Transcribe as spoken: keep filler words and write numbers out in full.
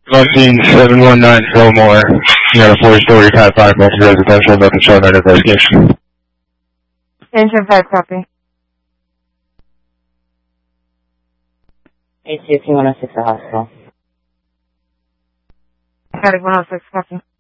nineteen seven one nine Fillmore. You got a four-story Cat five multi-residential, nothing showing on investigation. Engine five, copy. A C C one oh six at hospital. Static one oh six, copy.